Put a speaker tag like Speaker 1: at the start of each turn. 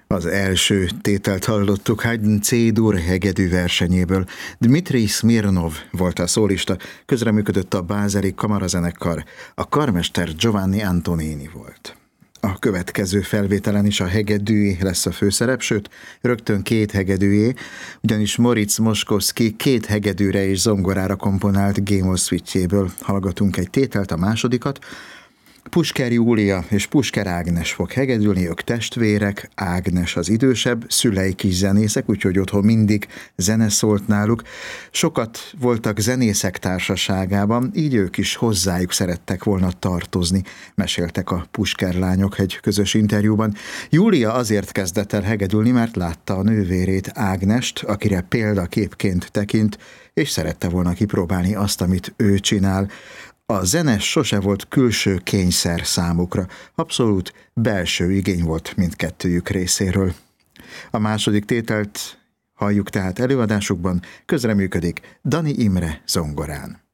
Speaker 1: Az első tételt hallottuk Haydn C-dur hegedű versenyéből. Dmitri Smirnov volt a szólista, közreműködött a Bázeli Kamarazenekar, a karmester Giovanni Antonini volt. A következő felvételen is a hegedűi lesz a főszerep, sőt, rögtön két hegedűjé, ugyanis Moritz Moszkowski két hegedűre és zongorára komponált G-moll szvitjéből hallgatunk egy tételt, a másodikat. Pusker Júlia és Pusker Ágnes fog hegedülni, ők testvérek, Ágnes az idősebb, szülei kis zenészek, úgyhogy otthon mindig zene szólt náluk. Sokat voltak zenészek társaságában, így ők is hozzájuk szerettek volna tartozni, meséltek a Pusker lányok egy közös interjúban. Júlia azért kezdett el hegedülni, mert látta a nővérét, Ágnest, akire példaképként tekint, és szerette volna kipróbálni azt, amit ő csinál. A zene sose volt külső kényszer számukra, abszolút belső igény volt mindkettőjük részéről. A második tételt halljuk tehát előadásukban, közreműködik Dani Imre zongorán.